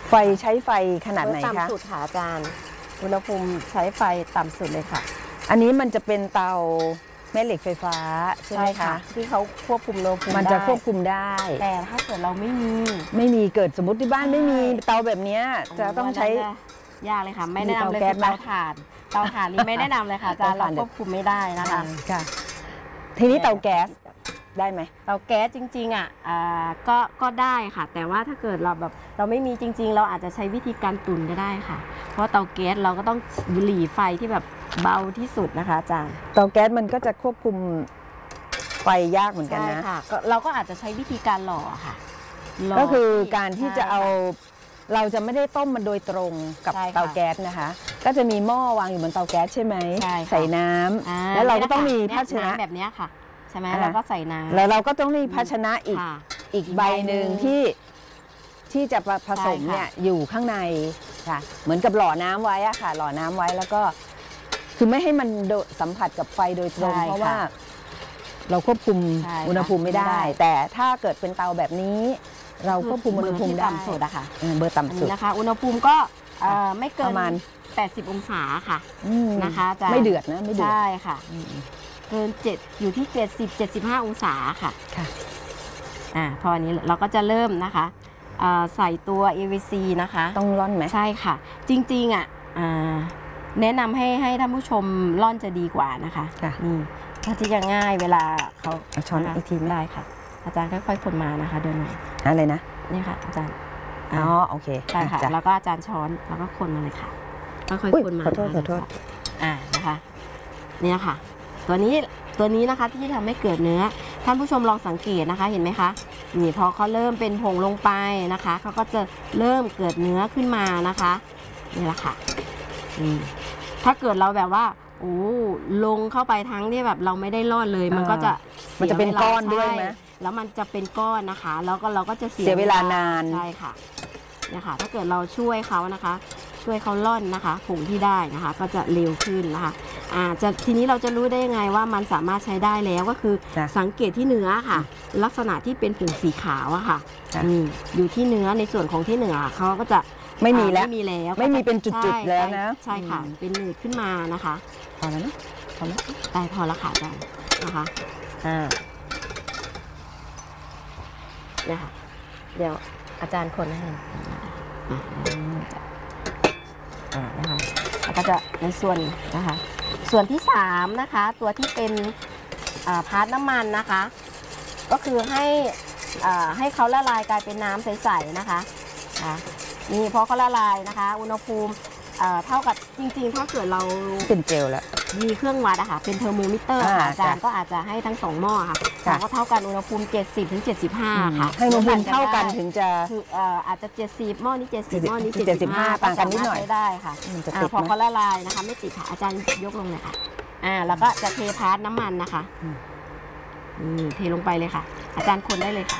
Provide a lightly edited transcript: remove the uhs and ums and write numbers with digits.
ไฟใช้ไฟขนาดไหนคะต่ำสุดค่ะอาจารย์อุณหภูมิใช้ไฟต่ำสุดเลยค่ะอันนี้มันจะเป็นเตาแม่เหล็กไฟฟ้าใช่ไหมคะที่เขาควบคุมอุณหภูมิมันจะควบคุมได้แต่ถ้าเกิดเราไม่มีเกิดสมมติที่บ้านไม่มีเตาแบบนี้จะต้องใช้ยากเลยค่ะไม่แนะนำเลยเตาถ่านนี่ไม่แนะนำเลยค่ะอาจารย์เราควบคุมไม่ได้นะคะค่ะทีนี้เตาแก๊สได้ไหมเตาแก๊สจริงๆก็ได้ค่ะแต่ว่าถ้าเกิดเราไม่มีจริงๆเราอาจจะใช้วิธีการตุ๋นก็ได้ค่ะเพราะเตาแก๊สเราก็ต้องหลีไฟที่แบบเบาที่สุดนะคะอาจารย์เตาแก๊สมันก็จะควบคุมไฟยากเหมือนกันนะใช่ค่ะเราก็อาจจะใช้วิธีการหล่อค่ะก็คือการที่จะเอาเราจะไม่ได้ต้มมันโดยตรงกับเตาแก๊สนะคะก็จะมีหม้อวางอยู่บนเตาแก๊สใช่ไหมใส่น้ำแล้วเราก็ต้องมีภาชนะแบบนี้ค่ะใช่ไหมเราก็ใส่น้ำแล้วเราก็ต้องมีภาชนะอีกใบหนึ่งที่จะผสมเนี่ยอยู่ข้างในค่ะเหมือนกับหล่อน้ำไว้อะค่ะหล่อน้ำไว้แล้วก็คือไม่ให้มันสัมผัสกับไฟโดยตรงเพราะว่าเราควบคุมอุณหภูมิไม่ได้แต่ถ้าเกิดเป็นเตาแบบนี้เราควบคุมอุณหภูมิได้ต่ำสุดอะค่ะเบอร์ต่ำสุดนะคะอุณหภูมิก็ไม่เกินประมาณ80 องศาค่ะนะคะจะไม่เดือดนะไม่เดือดใช่ค่ะเกิน7อยู่ที่70-75 องศาค่ะพออันนี้เราก็จะเริ่มนะคะใส่ตัว AVC นะคะต้องร่อนไหมใช่ค่ะจริงๆแนะนำให้ท่านผู้ชมร่อนจะดีกว่านะคะนี่ถ้าที่จะง่ายเวลาเขาช้อนอีกทีได้ค่ะอาจารย์ค่อยๆคนมานะคะเดินหน่อยอะไรนะนี่ค่ะอาจารย์โอเคใช่ค่ะแล้วก็อาจารย์ช้อนแล้วก็คนมาเลยค่ะค่อยๆคนมาขอโทษนะคะนี่ค่ะตัวนี้นะคะที่ทำให้เกิดเนื้อท่านผู้ชมลองสังเกตนะคะเห็นไหมคะนี่พอเขาเริ่มเป็นผงลงไปนะคะเขาก็จะเริ่มเกิดเนื้อขึ้นมานะคะนี่แหละค่ะถ้าเกิดเราแบบว่าลงเข้าไปทั้งที่แบบเราไม่ได้รอดเลยมันจะเป็นก้อนด้วยไหมแล้วมันจะเป็นก้อนนะคะแล้วก็เราก็จะเสียเวลานานใช่ค่ะเนี่ยค่ะถ้าเกิดเราช่วยเขานะคะช่วยเขาล่อนนะคะผงที่ได้นะคะก็จะเร็วขึ้นนะคะทีนี้เราจะรู้ได้ยังไงว่ามันสามารถใช้ได้แล้วก็คือสังเกตที่เนื้อค่ะลักษณะที่เป็นผงสีขาวอะค่ะอยู่ที่เนื้อในส่วนของที่เนื้อเขาก็จะไม่มีแล้วไม่มีเป็นจุดๆแล้วนะใช่ค่ะเป็นหนืดขึ้นมานะคะพอแล้วนะพอแล้วได้พอแล้วค่ะอาจารย์นะคะเนี่ยค่ะเดี๋ยวอาจารย์คนให้นะคะแล้วก็จะในส่วนนะคะส่วนที่3นะคะตัวที่เป็นพาร์ทน้ำมันนะคะก็คือให้เขาละลายกลายเป็นน้ำใสๆนะคะนี่พอเขาละลายนะคะอุณหภูมิเท่ากับจริงๆถ้าเกิดเราเป็นเจลแล้วมีเครื่องวัดอะค่ะเป็นเทอร์โมมิเตอร์อาจารย์ก็อาจจะให้ทั้ง2หม้อค่ะก็เท่ากันอุณหภูมิ70-75ค่ะให้อุณหภูมิเท่ากันถึงจะอาจจะ70หม้อนี้70หม้อนี้75 ต่างกันนิดหน่อยได้ค่ะพอเขาละลายนะคะไม่ติดค่ะอาจารย์ยกลงเลยค่ะแล้วก็จะเทพาร์ทน้ำมันนะคะเทลงไปเลยค่ะอาจารย์คนได้เลยค่ะ